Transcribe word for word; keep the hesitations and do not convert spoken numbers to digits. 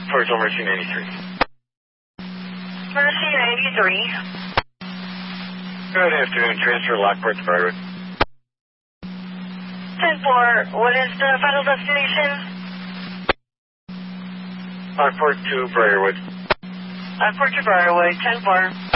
Lockport, Mercy ninety-three. Mercy ninety-three. Good afternoon, transfer Lockport to Briarwood. ten four, what is the final destination? Lockport to Briarwood. Lockport to Briarwood, ten four.